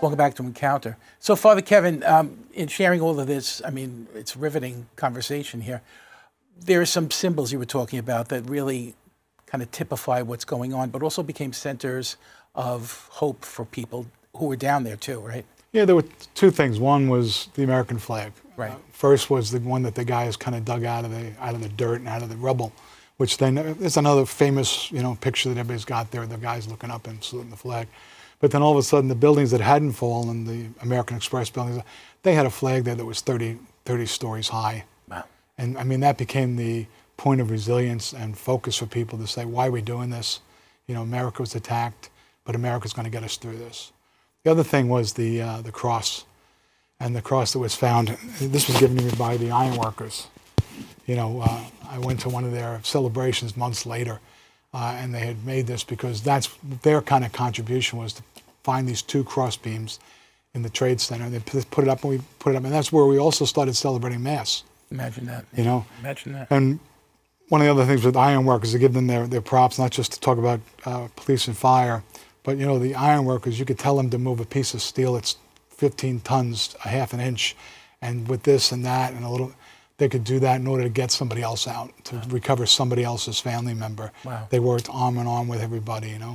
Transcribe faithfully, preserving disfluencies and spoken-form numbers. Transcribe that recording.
Welcome back to Encounter. So, Father Kevin, um, in sharing all of this, I mean, it's riveting conversation here. There are some symbols you were talking about that really kind of typify what's going on, but also became centers of hope for people who were down there too, right? Yeah, there were two things. One was the American flag. Right. Uh, first was the one that the guys kind of dug out of the out of the dirt and out of the rubble, which then it's another famous, you know, picture that everybody's got there. The guys looking up and saluting the flag. But then all of a sudden, the buildings that hadn't fallen, the American Express buildings, they had a flag there that was thirty, thirty stories high. Wow. And I mean, that became the point of resilience and focus for people to say, why are we doing this? You know, America was attacked, but America's going to get us through this. The other thing was the uh, the cross, and the cross that was found. This was given to me by the ironworkers. You know, uh, I went to one of their celebrations months later, uh, and they had made this because that's their kind of contribution was to find these two cross beams in the Trade Center. They put it up, and we put it up, and that's where we also started celebrating Mass. Imagine that. You know, imagine that. And one of the other things with ironworkers, to give them their, their props, not just to talk about uh, police and fire, but you know, the ironworkers, you could tell them to move a piece of steel that's fifteen tons, a half an inch, and with this and that and a little, they could do that in order to get somebody else out, to wow. recover somebody else's family member. Wow. They worked arm in arm with everybody, you know.